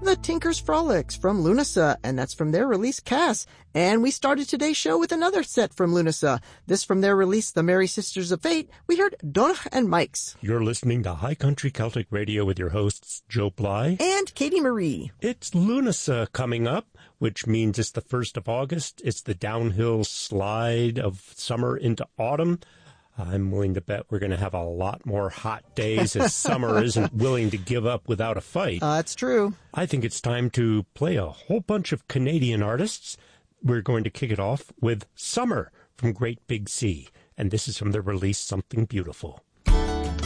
The Tinker's Frolics from Lunasa, and that's from their release Cass. And we started today's show with another set from Lunasa. This from their release The Merry Sisters of Fate. We heard Donach and Mike's. You're listening to High Country Celtic Radio with your hosts Joe Bly and Katie Marie. It's Lunasa coming up, which means it's the 1st of August. It's the downhill slide of summer into autumn. I'm willing to bet we're going to have a lot more hot days as summer isn't willing to give up without a fight. That's true. I think it's time to play a whole bunch of Canadian artists. We're going to kick it off with Summer from Great Big Sea, and this is from their release Something Beautiful.